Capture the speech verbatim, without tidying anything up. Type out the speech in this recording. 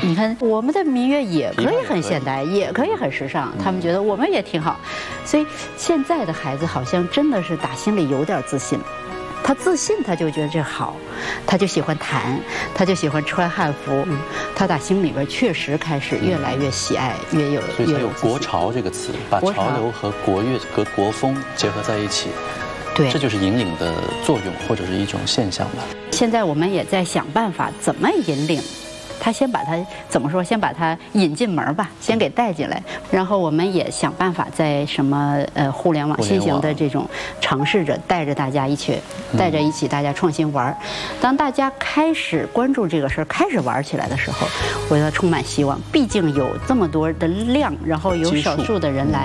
你看我们的民乐也可以很现代，也可以很时尚，他们觉得我们也挺好，所以现在的孩子好像真的是打心里有点自信。他自信，他就觉得这好，他就喜欢弹，他就喜欢穿汉服，他打心里边确实开始越来越喜爱，越有所以才有国潮这个词，把潮流和国乐和国风结合在一起。对，这就是引领的作用，或者是一种现象吧。 现在我们也在想办法怎么引领。他先把他怎么说？先把他引进门吧，先给带进来，然后我们也想办法在什么呃互联网新型的这种尝试着带着大家一起，带着一起大家创新玩。当大家开始关注这个事儿，开始玩起来的时候，我觉得充满希望。毕竟有这么多的量，然后有少数的人来。